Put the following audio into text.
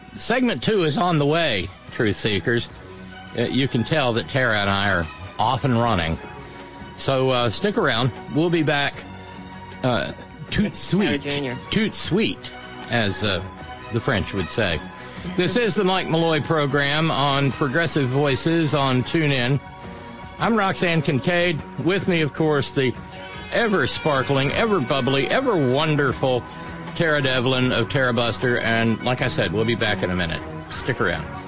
Segment 2 is on the way, Truth Seekers. You can tell that Tara and I are off and running. So stick around. We'll be back. Toot sweet. Toot sweet, as the French would say. This is the Mike Malloy program on Progressive Voices on TuneIn. I'm Roxanne Kincaid. With me, of course, the ever-sparkling, ever-bubbly, ever-wonderful Tara Devlin of Tara Buster. And like I said, we'll be back in a minute. Stick around.